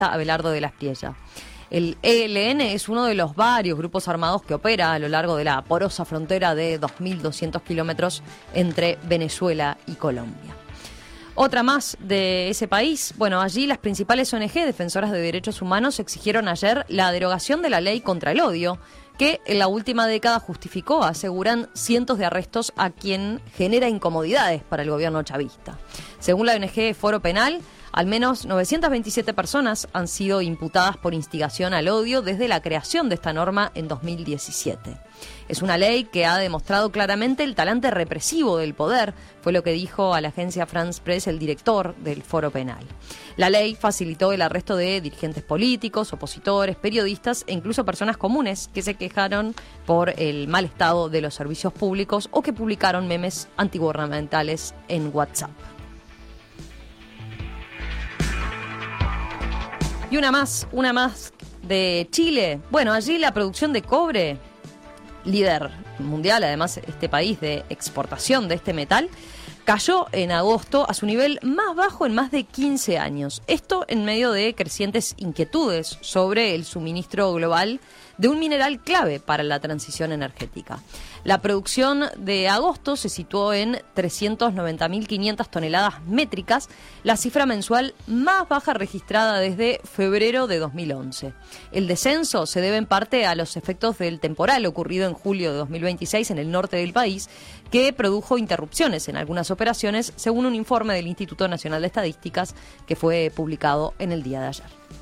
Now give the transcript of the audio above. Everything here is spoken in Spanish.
Abelardo de la Espriella. El ELN es uno de los varios grupos armados que opera a lo largo de la porosa frontera de 2.200 kilómetros entre Venezuela y Colombia. Otra más de ese país. Bueno, allí las principales ONG defensoras de derechos humanos exigieron ayer la derogación de la ley contra el odio, que en la última década justificó, aseguran, cientos de arrestos a quien genera incomodidades para el gobierno chavista. Según la ONG Foro Penal, al menos 927 personas han sido imputadas por instigación al odio desde la creación de esta norma en 2017. Es una ley que ha demostrado claramente el talante represivo del poder, fue lo que dijo a la agencia France Press el director del Foro Penal. La ley facilitó el arresto de dirigentes políticos, opositores, periodistas e incluso personas comunes que se quejaron por el mal estado de los servicios públicos o que publicaron memes antigubernamentales en WhatsApp. Y una más de Chile. Bueno, allí la producción de cobre, líder mundial, además este país de exportación de este metal, cayó en agosto a su nivel más bajo en más de 15 años. Esto en medio de crecientes inquietudes sobre el suministro global de un mineral clave para la transición energética. La producción de agosto se situó en 390.500 toneladas métricas, la cifra mensual más baja registrada desde febrero de 2011. El descenso se debe en parte a los efectos del temporal ocurrido en julio de 2026 en el norte del país, que produjo interrupciones en algunas operaciones, según un informe del Instituto Nacional de Estadísticas que fue publicado en el día de ayer.